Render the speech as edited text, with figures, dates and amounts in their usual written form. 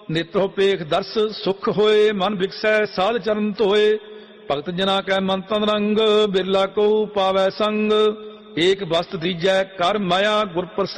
नेत्रो पेख दर्श सुख होए, मन विकसै साध चरण धोए। भगत जना कै मन तन रंग, बिरला को पावै संग। एक वस्त दीजै कर माया गुर प्रसाद।